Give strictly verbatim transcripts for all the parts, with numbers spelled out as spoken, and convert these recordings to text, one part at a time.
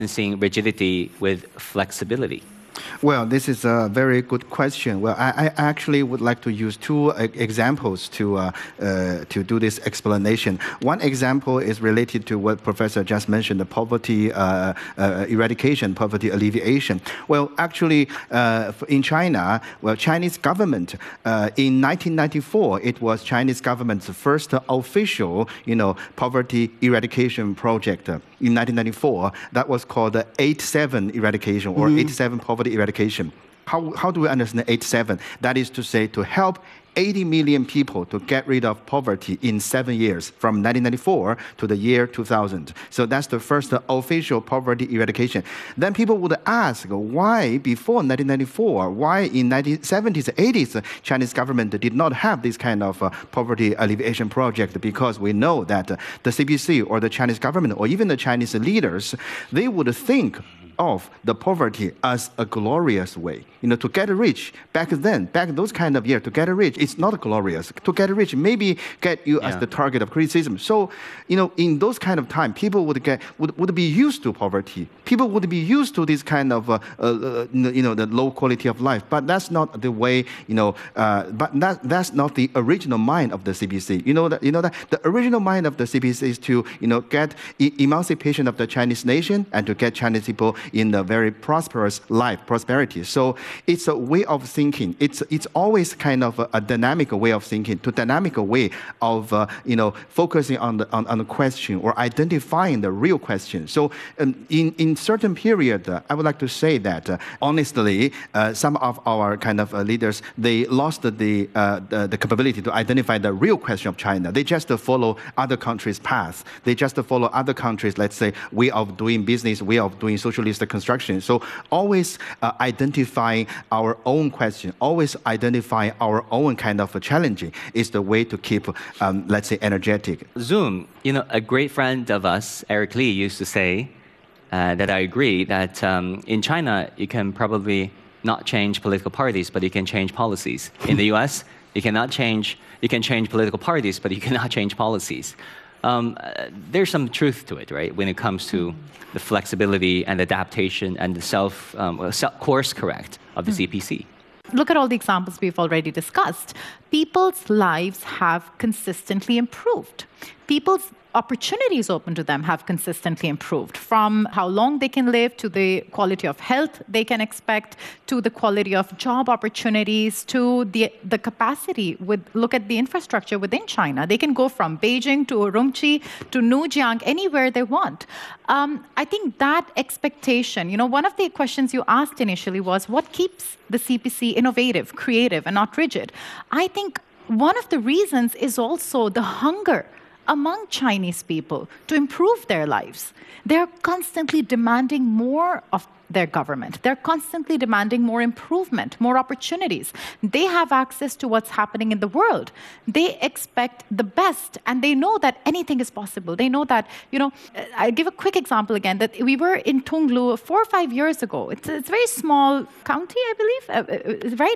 balancing rigidity with flexibility? Well, this is a very good question. Well, I, I actually would like to use two uh, examples to uh, uh, to do this explanation. One example is related to what Professor just mentioned, the poverty uh, uh, eradication, poverty alleviation. Well, actually, uh, in China, well, Chinese government uh, in nineteen ninety-four, it was Chinese government's first official, you know, poverty eradication project. In nineteen ninety-four, that was called the eight seven eradication or mm-hmm. eight seven poverty eradication. How, how do we understand eight seven? That is to say, to help eighty million people to get rid of poverty in seven years, from nineteen ninety-four to the year two thousand. So that's the first official poverty eradication. Then people would ask, why before nineteen ninety-four, why in nineteen seventies, eighties, Chinese government did not have this kind of uh, poverty alleviation project? Because we know that uh, the C P C or the Chinese government or even the Chinese leaders, they would think of the poverty as a glorious way. You know, to get rich, back then, back those kind of years, to get rich, it's not glorious. To get rich, maybe get you yeah. as the target of criticism. So, you know, in those kind of time, people would get would, would be used to poverty. People would be used to this kind of, uh, uh, you know, the low quality of life. But that's not the way, you know, uh, but that, that's not the original mind of the C P C. You know, that, you know that the original mind of the C P C is to, you know, get e- emancipation of the Chinese nation and to get Chinese people in a very prosperous life, prosperity. So it's a way of thinking. It's it's always kind of a, a dynamic way of thinking, to dynamic way of uh, you know focusing on the on, on the question or identifying the real question. So um, in in certain period, uh, I would like to say that uh, honestly, uh, some of our kind of uh, leaders, they lost the, uh, the the capability to identify the real question of China. They just uh, follow other countries' paths. They just uh, follow other countries, let's say, way of doing business, way of doing socialist construction. So always uh, identifying our own question, always identifying our own kind of a challenge is the way to keep, um, let's say, energetic. Zoom, you know, a great friend of us, Eric Lee, used to say uh, that I agree that um, in China, you can probably not change political parties, but you can change policies. In the U S, you cannot change, you can change political parties, but you cannot change policies. Um, uh, there's some truth to it, right? When it comes to the flexibility and adaptation and the self, um, self course correct of the mm. C P C. Look at all the examples we've already discussed. People's lives have consistently improved. People's opportunities open to them have consistently improved, from how long they can live to the quality of health they can expect, to the quality of job opportunities, to the the capacity with, look at the infrastructure within China. They can go from Beijing to Urumqi to Nujiang, anywhere they want. Um, I think that expectation, you know, one of the questions you asked initially was, what keeps the C P C innovative, creative, and not rigid? I think one of the reasons is also the hunger among Chinese people to improve their lives. They're constantly demanding more of their government. They're constantly demanding more improvement, more opportunities. They have access to what's happening in the world. They expect the best, and they know that anything is possible. They know that, you know, I'll give a quick example again, that we were in Tonglu four or five years ago. It's, it's a very small county, I believe, uh, right?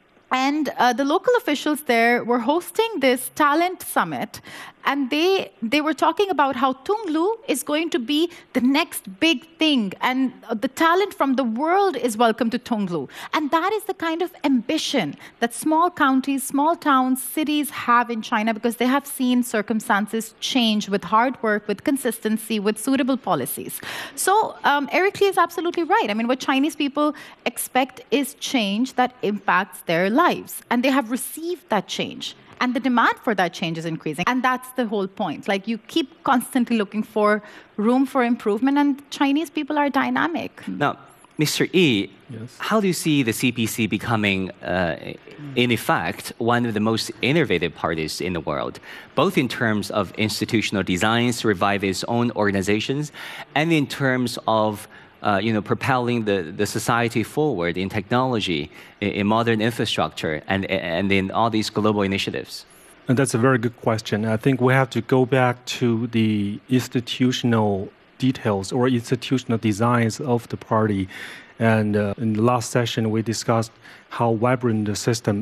And uh, the local officials there were hosting this talent summit, and they they were talking about how Tonglu is going to be the next big thing, and the talent from the world is welcome to Tonglu. And that is the kind of ambition that small counties, small towns, cities have in China, because they have seen circumstances change with hard work, with consistency, with suitable policies. So um, Eric Lee is absolutely right. I mean, what Chinese people expect is change that impacts their lives, and they have received that change. And the demand for that change is increasing. And that's the whole point. Like, you keep constantly looking for room for improvement, and Chinese people are dynamic. Now, Mister Yi, yes. How do you see the C P C becoming, uh, in effect, one of the most innovative parties in the world, both in terms of institutional designs to revive its own organizations, and in terms of Uh, you know, propelling the, the society forward in technology, in, in modern infrastructure, and, and in all these global initiatives? And that's a very good question. I think we have to go back to the institutional details or institutional designs of the party. And uh, in the last session, we discussed how vibrant the system